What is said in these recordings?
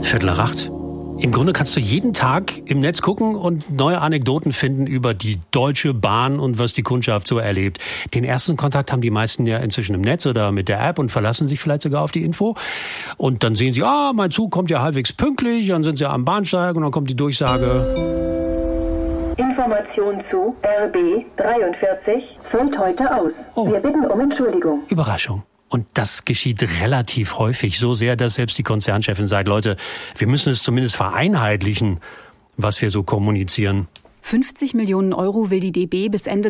7:15. Im Grunde kannst du jeden Tag im Netz gucken und neue Anekdoten finden über die Deutsche Bahn und was die Kundschaft so erlebt. Den ersten Kontakt haben die meisten ja inzwischen im Netz oder mit der App und verlassen sich vielleicht sogar auf die Info. Und dann sehen sie, mein Zug kommt ja halbwegs pünktlich, dann sind sie am Bahnsteig und dann kommt die Durchsage. Information zu RB 43 fällt heute aus. Wir bitten um Entschuldigung. Überraschung. Und das geschieht relativ häufig, so sehr, dass selbst die Konzernchefin sagt, Leute, wir müssen es zumindest vereinheitlichen, was wir so kommunizieren. 50 Millionen Euro will die DB bis Ende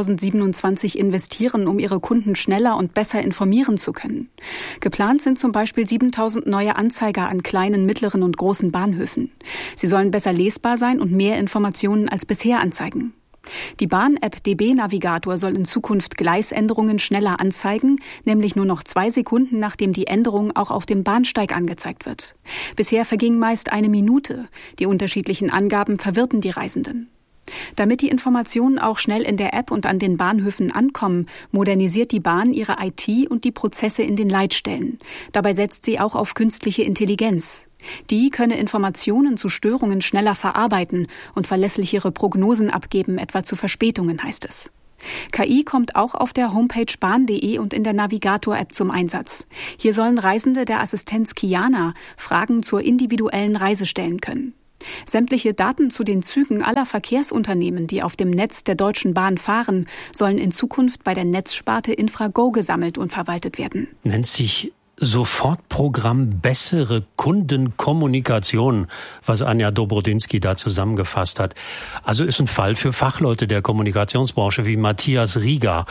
2027 investieren, um ihre Kunden schneller und besser informieren zu können. Geplant sind zum Beispiel 7.000 neue Anzeiger an kleinen, mittleren und großen Bahnhöfen. Sie sollen besser lesbar sein und mehr Informationen als bisher anzeigen. Die Bahn-App DB Navigator soll in Zukunft Gleisänderungen schneller anzeigen, nämlich nur noch 2 Sekunden, nachdem die Änderung auch auf dem Bahnsteig angezeigt wird. Bisher verging meist 1 Minute. Die unterschiedlichen Angaben verwirrten die Reisenden. Damit die Informationen auch schnell in der App und an den Bahnhöfen ankommen, modernisiert die Bahn ihre IT und die Prozesse in den Leitstellen. Dabei setzt sie auch auf künstliche Intelligenz. Die könne Informationen zu Störungen schneller verarbeiten und verlässlichere Prognosen abgeben, etwa zu Verspätungen, heißt es. KI kommt auch auf der Homepage bahn.de und in der Navigator-App zum Einsatz. Hier sollen Reisende der Assistenz Kiana Fragen zur individuellen Reise stellen können. Sämtliche Daten zu den Zügen aller Verkehrsunternehmen, die auf dem Netz der Deutschen Bahn fahren, sollen in Zukunft bei der Netzsparte Infrago gesammelt und verwaltet werden. Nennt sich Sofortprogramm Bessere Kundenkommunikation, was Anja Dobrodinsky da zusammengefasst hat. Also ist ein Fall für Fachleute der Kommunikationsbranche wie Matthias Rieger.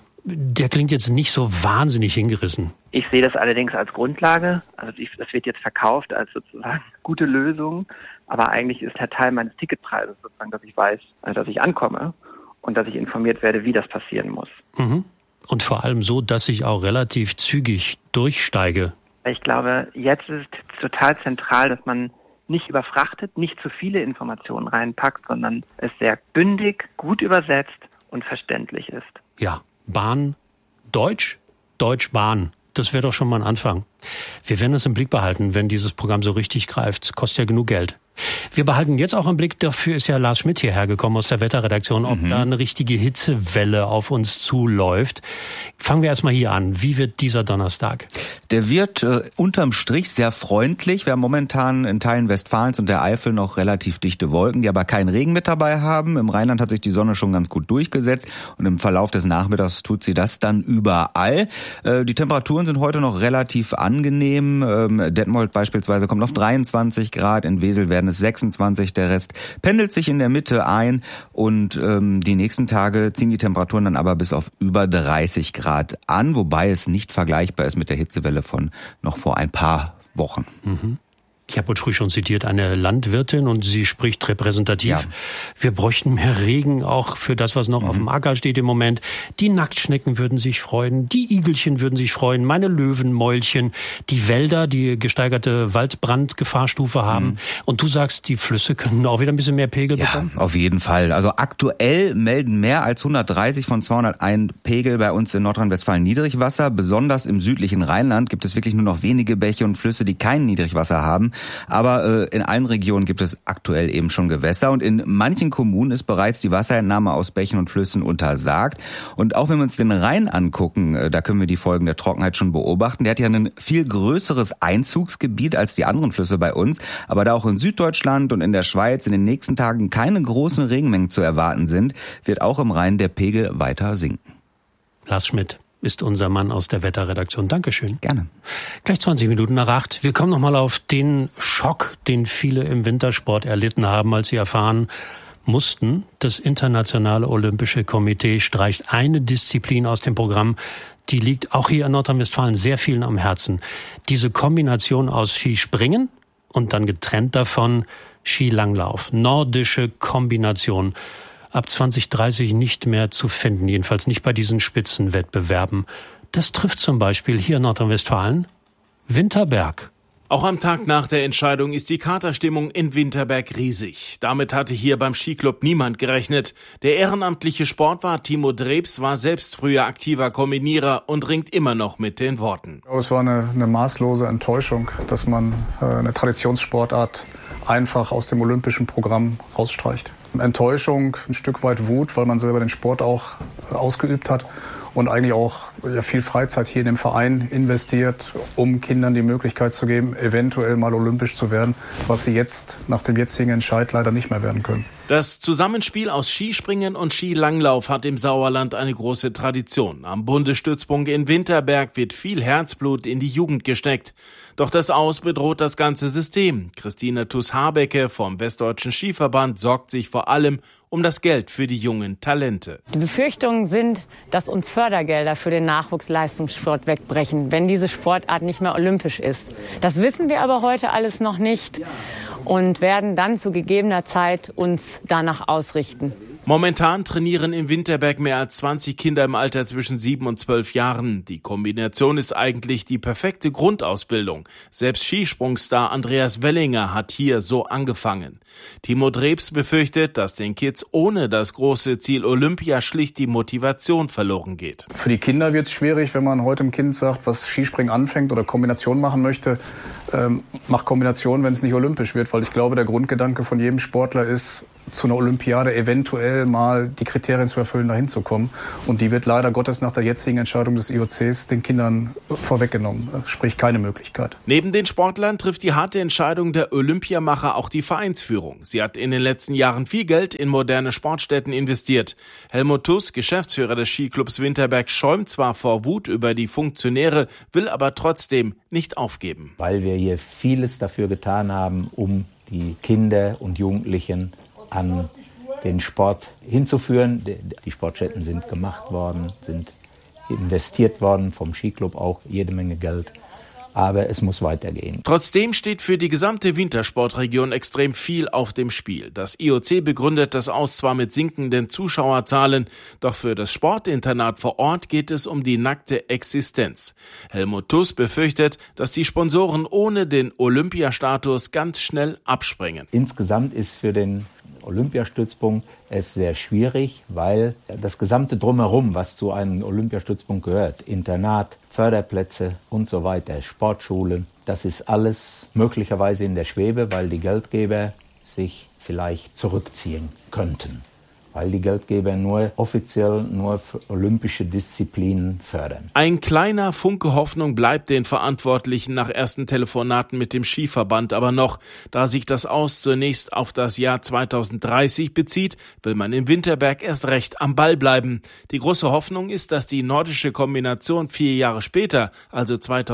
Der klingt jetzt nicht so wahnsinnig hingerissen. Ich sehe das allerdings als Grundlage. Also das wird jetzt verkauft als sozusagen gute Lösung. Aber eigentlich ist der Teil meines Ticketpreises sozusagen, dass ich weiß, dass ich ankomme und dass ich informiert werde, wie das passieren muss. Mhm. Und vor allem so, dass ich auch relativ zügig durchsteige. Ich glaube, jetzt ist es total zentral, dass man nicht überfrachtet, nicht zu viele Informationen reinpackt, sondern es sehr bündig, gut übersetzt und verständlich ist. Ja, Bahn, Deutsch, Deutsch-Bahn. Das wäre doch schon mal ein Anfang. Wir werden das im Blick behalten, wenn dieses Programm so richtig greift. Kostet ja genug Geld. Wir behalten jetzt auch im Blick, dafür ist ja Lars Schmidt hierher gekommen aus der Wetterredaktion, ob da eine richtige Hitzewelle auf uns zuläuft. Fangen wir erstmal hier an. Wie wird dieser Donnerstag? Der wird unterm Strich sehr freundlich. Wir haben momentan in Teilen Westfalens und der Eifel noch relativ dichte Wolken, die aber keinen Regen mit dabei haben. Im Rheinland hat sich die Sonne schon ganz gut durchgesetzt und im Verlauf des Nachmittags tut sie das dann überall. Die Temperaturen sind heute noch relativ angenehm. Detmold beispielsweise kommt auf 23 Grad, in Wesel werden es 26, der Rest pendelt sich in der Mitte ein und die nächsten Tage ziehen die Temperaturen dann aber bis auf über 30 Grad an, wobei es nicht vergleichbar ist mit der Hitzewelle von noch vor ein paar Wochen. Mhm. Ich habe heute früh schon zitiert eine Landwirtin und sie spricht repräsentativ. Ja. Wir bräuchten mehr Regen, auch für das, was noch auf dem Acker steht im Moment. Die Nacktschnecken würden sich freuen, die Igelchen würden sich freuen, meine Löwenmäulchen, die Wälder, die gesteigerte Waldbrandgefahrstufe haben. Und du sagst, die Flüsse können auch wieder ein bisschen mehr Pegel bekommen? Ja, auf jeden Fall. Also aktuell melden mehr als 130 von 201 Pegel bei uns in Nordrhein-Westfalen Niedrigwasser. Besonders im südlichen Rheinland gibt es wirklich nur noch wenige Bäche und Flüsse, die kein Niedrigwasser haben. Aber in allen Regionen gibt es aktuell eben schon Gewässer und in manchen Kommunen ist bereits die Wasserentnahme aus Bächen und Flüssen untersagt. Und auch wenn wir uns den Rhein angucken, da können wir die Folgen der Trockenheit schon beobachten. Der hat ja ein viel größeres Einzugsgebiet als die anderen Flüsse bei uns. Aber da auch in Süddeutschland und in der Schweiz in den nächsten Tagen keine großen Regenmengen zu erwarten sind, wird auch im Rhein der Pegel weiter sinken. Lars Schmidt ist unser Mann aus der Wetterredaktion. Dankeschön. Gerne. Gleich 20 Minuten nach 8. Wir kommen nochmal auf den Schock, den viele im Wintersport erlitten haben, als sie erfahren mussten, das Internationale Olympische Komitee streicht eine Disziplin aus dem Programm, die liegt auch hier in Nordrhein-Westfalen sehr vielen am Herzen. Diese Kombination aus Skispringen und dann getrennt davon Skilanglauf. Nordische Kombination. Ab 2030 nicht mehr zu finden, jedenfalls nicht bei diesen Spitzenwettbewerben. Das trifft zum Beispiel hier in Nordrhein-Westfalen Winterberg. Auch am Tag nach der Entscheidung ist die Katerstimmung in Winterberg riesig. Damit hatte hier beim Skiclub niemand gerechnet. Der ehrenamtliche Sportwart Timo Drebs war selbst früher aktiver Kombinierer und ringt immer noch mit den Worten. Es war eine maßlose Enttäuschung, dass man eine Traditionssportart einfach aus dem olympischen Programm rausstreicht. Enttäuschung, ein Stück weit Wut, weil man selber den Sport auch ausgeübt hat und eigentlich auch viel Freizeit hier in dem Verein investiert, um Kindern die Möglichkeit zu geben, eventuell mal olympisch zu werden, was sie jetzt nach dem jetzigen Entscheid leider nicht mehr werden können. Das Zusammenspiel aus Skispringen und Skilanglauf hat im Sauerland eine große Tradition. Am Bundesstützpunkt in Winterberg wird viel Herzblut in die Jugend gesteckt. Doch das Aus bedroht das ganze System. Christine Tuss-Habecke vom Westdeutschen Skiverband sorgt sich vor allem um das Geld für die jungen Talente. Die Befürchtungen sind, dass uns Fördergelder für den Nachwuchsleistungssport wegbrechen, wenn diese Sportart nicht mehr olympisch ist. Das wissen wir aber heute alles noch nicht und werden dann zu gegebener Zeit uns danach ausrichten. Momentan trainieren in Winterberg mehr als 20 Kinder im Alter zwischen 7 und 12 Jahren. Die Kombination ist eigentlich die perfekte Grundausbildung. Selbst Skisprungstar Andreas Wellinger hat hier so angefangen. Timo Drebs befürchtet, dass den Kids ohne das große Ziel Olympia schlicht die Motivation verloren geht. Für die Kinder wird es schwierig, wenn man heute dem Kind sagt, was Skispringen anfängt oder Kombination machen möchte, mach Kombination, wenn es nicht olympisch wird. Weil ich glaube, der Grundgedanke von jedem Sportler ist, zu einer Olympiade eventuell mal die Kriterien zu erfüllen, dahin zu kommen. Und die wird leider Gottes nach der jetzigen Entscheidung des IOCs den Kindern vorweggenommen. Sprich, keine Möglichkeit. Neben den Sportlern trifft die harte Entscheidung der Olympiamacher auch die Vereinsführung. Sie hat in den letzten Jahren viel Geld in moderne Sportstätten investiert. Helmut Tuss, Geschäftsführer des Skiclubs Winterberg, schäumt zwar vor Wut über die Funktionäre, will aber trotzdem nicht aufgeben. Weil wir hier vieles dafür getan haben, um die Kinder und Jugendlichen an den Sport hinzuführen. Die Sportstätten sind gemacht worden, sind investiert worden, vom Skiclub auch jede Menge Geld. Aber es muss weitergehen. Trotzdem steht für die gesamte Wintersportregion extrem viel auf dem Spiel. Das IOC begründet das Aus zwar mit sinkenden Zuschauerzahlen, doch für das Sportinternat vor Ort geht es um die nackte Existenz. Helmut Tuss befürchtet, dass die Sponsoren ohne den Olympiastatus ganz schnell abspringen. Insgesamt ist für den Olympiastützpunkt ist sehr schwierig, weil das gesamte Drumherum, was zu einem Olympiastützpunkt gehört, Internat, Förderplätze und so weiter, Sportschulen, das ist alles möglicherweise in der Schwebe, weil die Geldgeber sich vielleicht zurückziehen könnten. Weil die Geldgeber offiziell nur für olympische Disziplinen fördern. Ein kleiner Funke Hoffnung bleibt den Verantwortlichen nach ersten Telefonaten mit dem Skiverband aber noch. Da sich das Aus zunächst auf das Jahr 2030 bezieht, will man in Winterberg erst recht am Ball bleiben. Die große Hoffnung ist, dass die nordische Kombination 4 Jahre später, also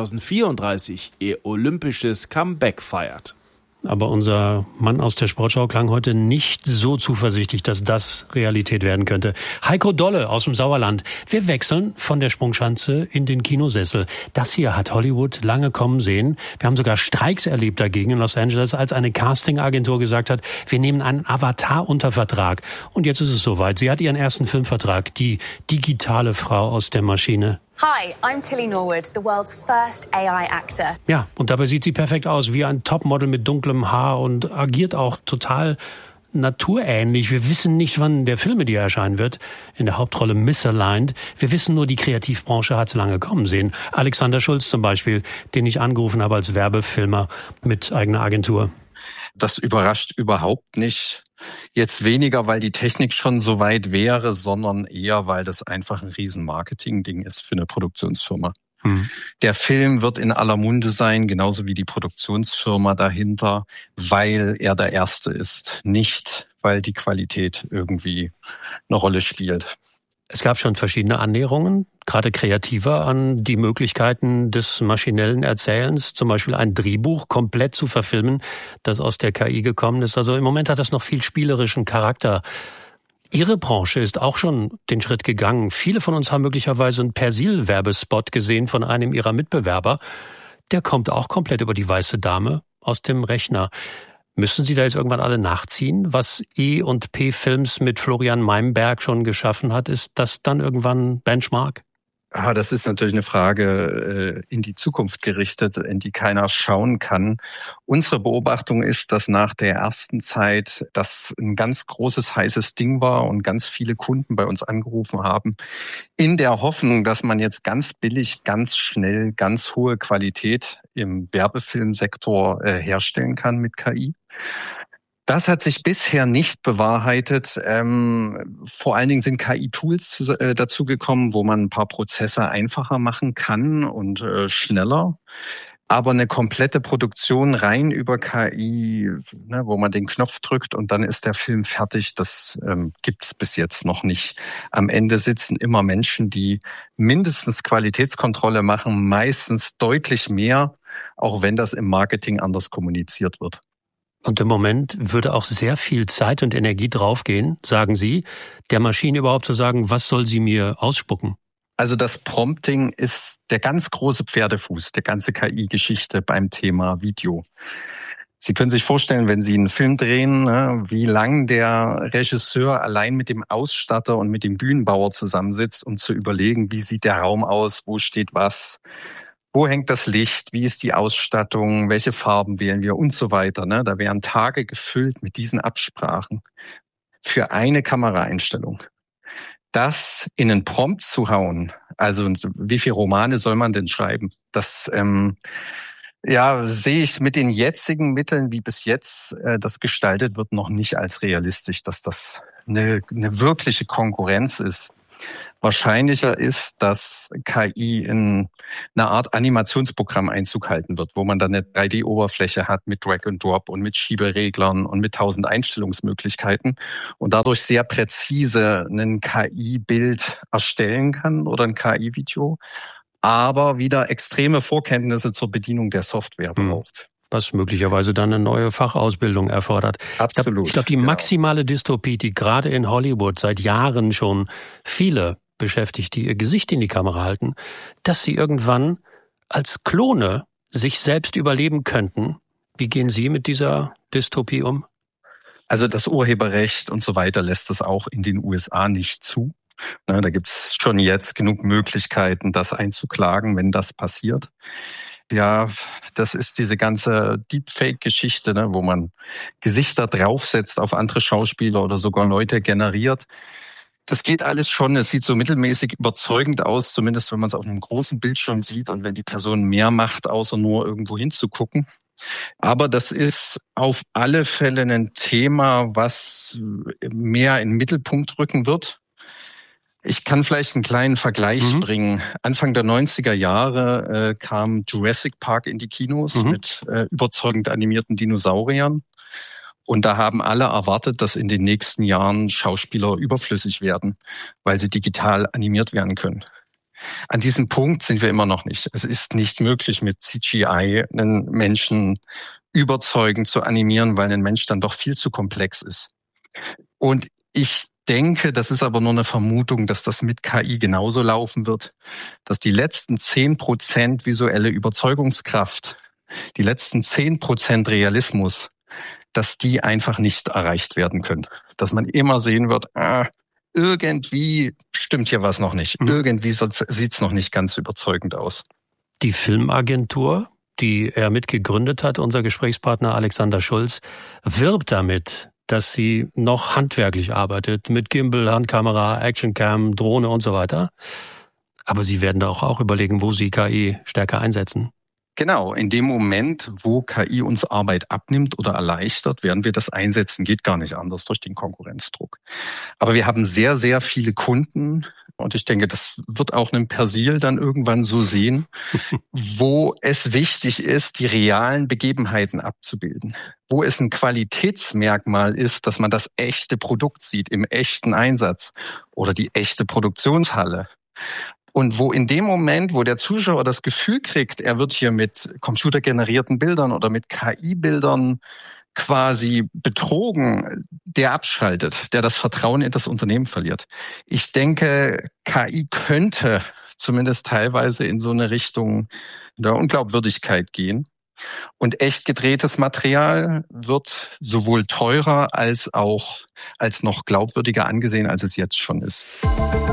2034, ihr olympisches Comeback feiert. Aber unser Mann aus der Sportschau klang heute nicht so zuversichtlich, dass das Realität werden könnte. Heiko Dolle aus dem Sauerland. Wir wechseln von der Sprungschanze in den Kinosessel. Das hier hat Hollywood lange kommen sehen. Wir haben sogar Streiks erlebt dagegen in Los Angeles, als eine Castingagentur gesagt hat, wir nehmen einen Avatar unter Vertrag. Und jetzt ist es soweit. Sie hat ihren ersten Filmvertrag, die digitale Frau aus der Maschine. Hi, I'm Tilly Norwood, the world's first AI actor. Ja, und dabei sieht sie perfekt aus, wie ein Topmodel mit dunklem Haar und agiert auch total naturähnlich. Wir wissen nicht, wann der Film mit ihr erscheinen wird. In der Hauptrolle Misaligned. Wir wissen nur, die Kreativbranche hat's lange kommen sehen. Alexander Schulz zum Beispiel, den ich angerufen habe als Werbefilmer mit eigener Agentur. Das überrascht überhaupt nicht. Jetzt weniger, weil die Technik schon so weit wäre, sondern eher, weil das einfach ein riesen Marketing-Ding ist für eine Produktionsfirma. Der Film wird in aller Munde sein, genauso wie die Produktionsfirma dahinter, weil er der erste ist, nicht weil die Qualität irgendwie eine Rolle spielt. Es gab schon verschiedene Annäherungen, gerade kreativer, an die Möglichkeiten des maschinellen Erzählens, zum Beispiel ein Drehbuch komplett zu verfilmen, das aus der KI gekommen ist. Also im Moment hat das noch viel spielerischen Charakter. Ihre Branche ist auch schon den Schritt gegangen. Viele von uns haben möglicherweise einen Persil-Werbespot gesehen von einem ihrer Mitbewerber. Der kommt auch komplett über die weiße Dame aus dem Rechner. Müssen Sie da jetzt irgendwann alle nachziehen? Was E&P Films mit Florian Meimberg schon geschaffen hat, ist das dann irgendwann Benchmark? Das ist natürlich eine Frage in die Zukunft gerichtet, in die keiner schauen kann. Unsere Beobachtung ist, dass nach der ersten Zeit das ein ganz großes, heißes Ding war und ganz viele Kunden bei uns angerufen haben, in der Hoffnung, dass man jetzt ganz billig, ganz schnell, ganz hohe Qualität im Werbefilmsektor herstellen kann mit KI. Das hat sich bisher nicht bewahrheitet. Vor allen Dingen sind KI-Tools dazugekommen, wo man ein paar Prozesse einfacher machen kann und schneller. Aber eine komplette Produktion rein über KI, wo man den Knopf drückt und dann ist der Film fertig, das gibt's bis jetzt noch nicht. Am Ende sitzen immer Menschen, die mindestens Qualitätskontrolle machen, meistens deutlich mehr, auch wenn das im Marketing anders kommuniziert wird. Und im Moment würde auch sehr viel Zeit und Energie draufgehen, sagen Sie, der Maschine überhaupt zu sagen, was soll sie mir ausspucken? Also das Prompting ist der ganz große Pferdefuß der ganze KI-Geschichte beim Thema Video. Sie können sich vorstellen, wenn Sie einen Film drehen, wie lang der Regisseur allein mit dem Ausstatter und mit dem Bühnenbauer zusammensitzt, um zu überlegen, wie sieht der Raum aus, wo steht was. Wo hängt das Licht? Wie ist die Ausstattung? Welche Farben wählen wir? Und so weiter. Da wären Tage gefüllt mit diesen Absprachen für eine Kameraeinstellung. Das in einen Prompt zu hauen, also wie viele Romane soll man denn schreiben? Das sehe ich mit den jetzigen Mitteln, wie bis jetzt das gestaltet wird, noch nicht als realistisch, dass das eine wirkliche Konkurrenz ist. Wahrscheinlicher ist, dass KI in eine Art Animationsprogramm Einzug halten wird, wo man dann eine 3D-Oberfläche hat mit Drag and Drop und mit Schiebereglern und mit 1000 Einstellungsmöglichkeiten und dadurch sehr präzise ein KI-Bild erstellen kann oder ein KI-Video, aber wieder extreme Vorkenntnisse zur Bedienung der Software braucht. Was möglicherweise dann eine neue Fachausbildung erfordert. Absolut. Ich glaube, die maximale Dystopie, die gerade in Hollywood seit Jahren schon viele beschäftigt, die ihr Gesicht in die Kamera halten, dass sie irgendwann als Klone sich selbst überleben könnten. Wie gehen Sie mit dieser Dystopie um? Also das Urheberrecht und so weiter lässt es auch in den USA nicht zu. Da gibt es schon jetzt genug Möglichkeiten, das einzuklagen, wenn das passiert. Ja, das ist diese ganze Deepfake-Geschichte, wo man Gesichter draufsetzt auf andere Schauspieler oder sogar Leute generiert. Das geht alles schon. Es sieht so mittelmäßig überzeugend aus, zumindest wenn man es auf einem großen Bildschirm sieht und wenn die Person mehr macht, außer nur irgendwo hinzugucken. Aber das ist auf alle Fälle ein Thema, was mehr in den Mittelpunkt rücken wird. Ich kann vielleicht einen kleinen Vergleich bringen. Anfang der 90er Jahre kam Jurassic Park in die Kinos mit überzeugend animierten Dinosauriern. Und da haben alle erwartet, dass in den nächsten Jahren Schauspieler überflüssig werden, weil sie digital animiert werden können. An diesem Punkt sind wir immer noch nicht. Es ist nicht möglich, mit CGI einen Menschen überzeugend zu animieren, weil ein Mensch dann doch viel zu komplex ist. Und ich denke, das ist aber nur eine Vermutung, dass das mit KI genauso laufen wird, dass die letzten 10% visuelle Überzeugungskraft, die letzten 10% Realismus, dass die einfach nicht erreicht werden können. Dass man immer sehen wird, irgendwie stimmt hier was noch nicht. Irgendwie sieht's noch nicht ganz überzeugend aus. Die Filmagentur, die er mitgegründet hat, unser Gesprächspartner Alexander Schulz, wirbt damit, dass sie noch handwerklich arbeitet, mit Gimbal, Handkamera, Actioncam, Drohne und so weiter. Aber sie werden da auch überlegen, wo sie KI stärker einsetzen. Genau, in dem Moment, wo KI uns Arbeit abnimmt oder erleichtert, werden wir das einsetzen. Geht gar nicht anders durch den Konkurrenzdruck. Aber wir haben sehr, sehr viele Kunden und ich denke, das wird auch ein Persil dann irgendwann so sehen, wo es wichtig ist, die realen Begebenheiten abzubilden. Wo es ein Qualitätsmerkmal ist, dass man das echte Produkt sieht im echten Einsatz oder die echte Produktionshalle. Und wo in dem Moment, wo der Zuschauer das Gefühl kriegt, er wird hier mit computergenerierten Bildern oder mit KI-Bildern quasi betrogen, der abschaltet, der das Vertrauen in das Unternehmen verliert. Ich denke, KI könnte zumindest teilweise in so eine Richtung der Unglaubwürdigkeit gehen. Und echt gedrehtes Material wird sowohl teurer als auch als noch glaubwürdiger angesehen, als es jetzt schon ist.